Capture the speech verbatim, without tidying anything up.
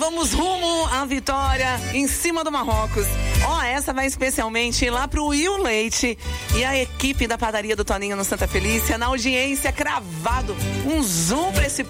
vamos rumo à vitória em cima do Marrocos. Ó, oh, essa vai especialmente lá pro Will Leite e a equipe da padaria do Toninho no Santa Felícia, na audiência, cravado. Um zoom pra esse